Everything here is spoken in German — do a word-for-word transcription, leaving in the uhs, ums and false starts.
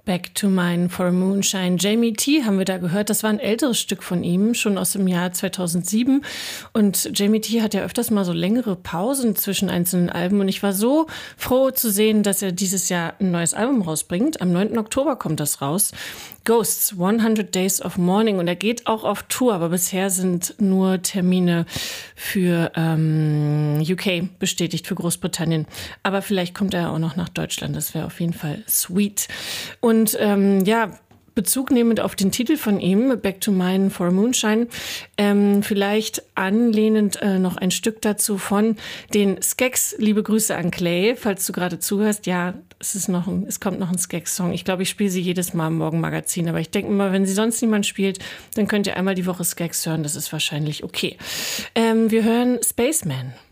Back to Mine for a Moonshine. Jamie T haben wir da gehört. Das war ein älteres Stück von ihm, schon aus dem Jahr zweitausendsieben. Und Jamie T hat ja öfters mal so längere Pausen zwischen einzelnen Alben. Und ich war so froh zu sehen, dass er dieses Jahr ein neues Album rausbringt. Am neunten Oktober kommt das raus. Ghosts, hundert Days of Mourning. Und er geht auch auf Tour, aber bisher sind nur Termine für ähm, U K bestätigt, für Großbritannien. Aber vielleicht kommt er auch noch nach Deutschland. Das wäre auf jeden Fall sweet. Und ähm, ja, Bezug nehmend auf den Titel von ihm, Back to Mine for a Moonshine, ähm, vielleicht anlehnend äh, noch ein Stück dazu von den Skeks. Liebe Grüße an Clay, falls du gerade zuhörst. Ja, es ist noch ein, es kommt noch ein Skeks-Song. Ich glaube, ich spiele sie jedes Mal im Morgenmagazin, aber ich denke immer, wenn sie sonst niemand spielt, dann könnt ihr einmal die Woche Skeks hören. Das ist wahrscheinlich okay. Ähm, wir hören Spaceman.